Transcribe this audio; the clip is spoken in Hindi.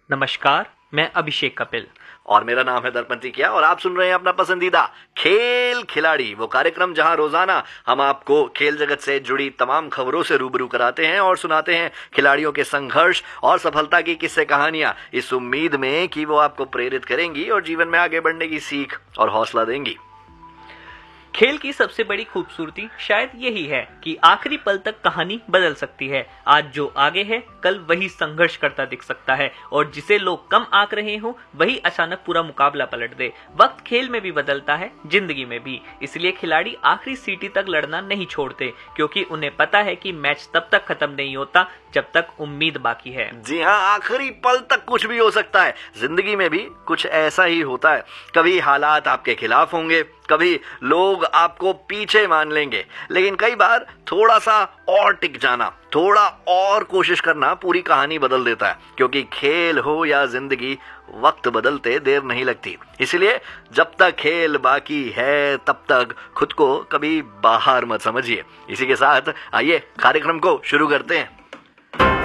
नमस्कार, मैं अभिषेक कपिल। और मेरा नाम है दर्पण टिकिया और आप सुन रहे हैं अपना पसंदीदा खेल खिलाड़ी, वो कार्यक्रम जहां रोजाना हम आपको खेल जगत से जुड़ी तमाम खबरों से रूबरू कराते हैं और सुनाते हैं खिलाड़ियों के संघर्ष और सफलता की किस्से कहानियां, इस उम्मीद में कि वो आपको प्रेरित करेंगी और जीवन में आगे बढ़ने की सीख और हौसला देंगी। खेल की सबसे बड़ी खूबसूरती शायद यही है कि आखिरी पल तक कहानी बदल सकती है। आज जो आगे है, कल वही संघर्ष करता दिख सकता है और जिसे लोग कम आंक रहे हो वही अचानक पूरा मुकाबला पलट दे। वक्त खेल में भी बदलता है, जिंदगी में भी। इसलिए खिलाड़ी आखिरी सीटी तक लड़ना नहीं छोड़ते, क्योंकि उन्हें पता है कि मैच तब तक खत्म नहीं होता जब तक उम्मीद बाकी है। जी हाँ, आखिरी पल तक कुछ भी हो सकता है। जिंदगी में भी कुछ ऐसा ही होता है। कभी हालात आपके खिलाफ होंगे, कभी लोग आपको पीछे मान लेंगे, लेकिन कई बार थोड़ा सा और टिक जाना, थोड़ा और कोशिश करना पूरी कहानी बदल देता है। क्योंकि खेल हो या जिंदगी, वक्त बदलते देर नहीं लगती। इसलिए जब तक खेल बाकी है तब तक खुद को कभी बाहर मत समझिए। इसी के साथ आइए कार्यक्रम को शुरू करते हैं।